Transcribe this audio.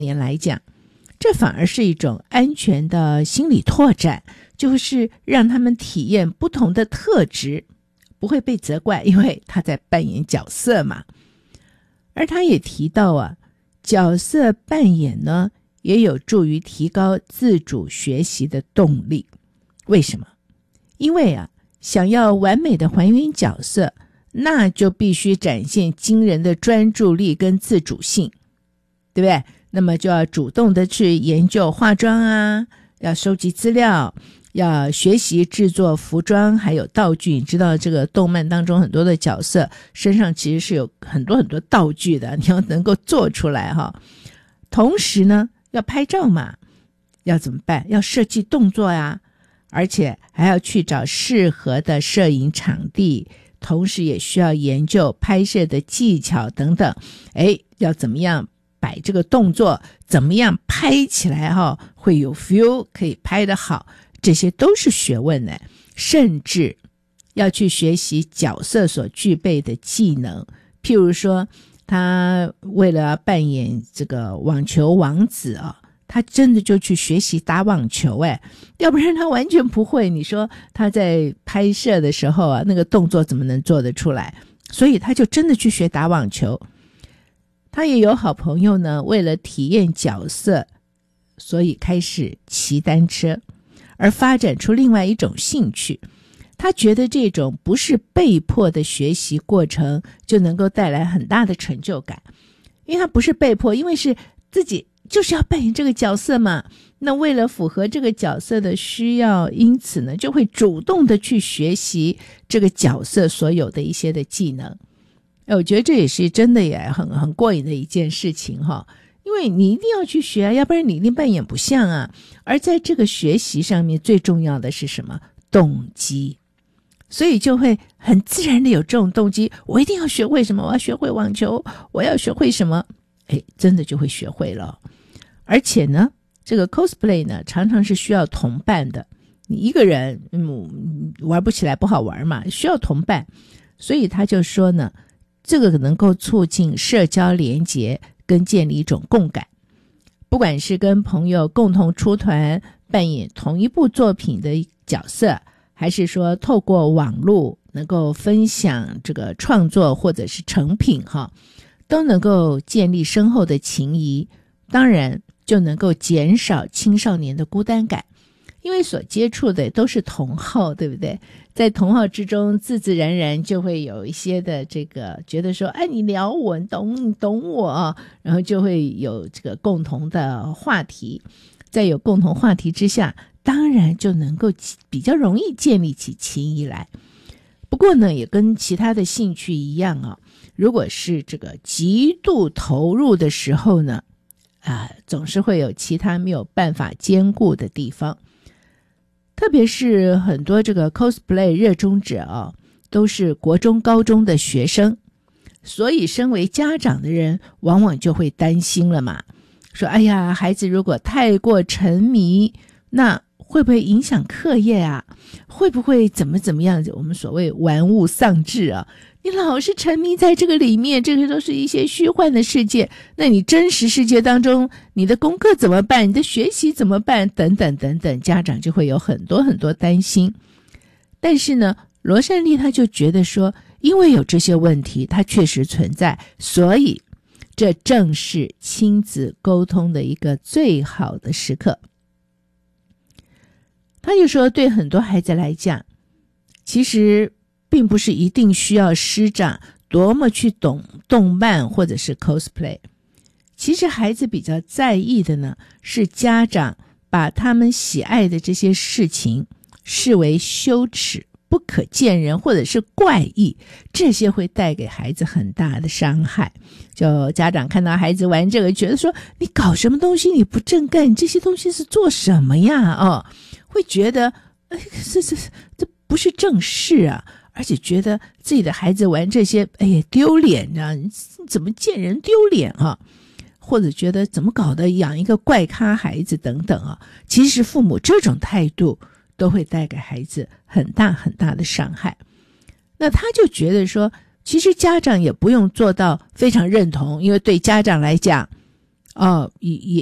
年来讲，这反而是一种安全的心理拓展，就是让他们体验不同的特质，不会被责怪，因为他在扮演角色嘛。而他也提到啊，角色扮演呢，也有助于提高自主学习的动力。为什么？因为啊，想要完美的还原角色，那就必须展现惊人的专注力跟自主性，对不对？那么就要主动的去研究化妆啊，要收集资料，要学习制作服装还有道具。你知道这个动漫当中很多的角色身上其实是有很多很多道具的，你要能够做出来哈。同时呢，要拍照嘛，要怎么办？要设计动作呀，而且还要去找适合的摄影场地，同时也需要研究拍摄的技巧等等。要怎么样摆这个动作，怎么样拍起来会有 feel， 可以拍得好，这些都是学问呢。甚至要去学习角色所具备的技能，譬如说他为了扮演这个网球王子他真的就去学习打网球要不然他完全不会。你说他在拍摄的时候那个动作怎么能做得出来？所以他就真的去学打网球。他也有好朋友呢，为了体验角色，所以开始骑单车，而发展出另外一种兴趣。他觉得这种不是被迫的学习过程就能够带来很大的成就感，因为他不是被迫，因为是自己就是要扮演这个角色嘛。那为了符合这个角色的需要，因此呢，就会主动的去学习这个角色所有的一些的技能。我觉得这也是真的也很过瘾的一件事情因为你一定要去学要不然你一定扮演不像啊。而在这个学习上面，最重要的是什么？动机。所以就会很自然的有这种动机，我一定要学会什么，我要学会网球，我要学会什么，真的就会学会了。而且呢，这个 cosplay 呢，常常是需要同伴的，你一个人玩不起来，不好玩嘛，需要同伴。所以他就说呢，这个能够促进社交连结跟建立一种共感，不管是跟朋友共同出团扮演同一部作品的角色，还是说透过网络能够分享这个创作或者是成品都能够建立深厚的情谊，当然就能够减少青少年的孤单感，因为所接触的都是同好，对不对？在同好之中，自自然然就会有一些的这个觉得说，你聊我，你懂我，然后就会有这个共同的话题。在有共同话题之下，当然就能够比较容易建立起情谊来。不过呢，也跟其他的兴趣一样如果是这个极度投入的时候呢，总是会有其他没有办法兼顾的地方。特别是很多这个 cosplay 热衷者都是国中高中的学生，所以身为家长的人往往就会担心了嘛，说孩子如果太过沉迷，那会不会影响课业啊？会不会怎么样？我们所谓玩物丧志你老是沉迷在这个里面，这个都是一些虚幻的世界，那你真实世界当中，你的功课怎么办？你的学习怎么办？等等等等，家长就会有很多很多担心。但是呢，罗善丽他就觉得说，因为有这些问题，它确实存在，所以这正是亲子沟通的一个最好的时刻。他就说，对很多孩子来讲，其实并不是一定需要师长多么去懂动漫或者是 cosplay， 其实孩子比较在意的呢，是家长把他们喜爱的这些事情视为羞耻、不可见人或者是怪异，这些会带给孩子很大的伤害。就家长看到孩子玩这个，觉得说你搞什么东西，你不正干，你这些东西是做什么呀？会觉得这不是正事啊，而且觉得自己的孩子玩这些丢脸啊，怎么见人丢脸或者觉得怎么搞的养一个怪咖孩子等等其实父母这种态度都会带给孩子很大很大的伤害。那他就觉得说，其实家长也不用做到非常认同，因为对家长来讲也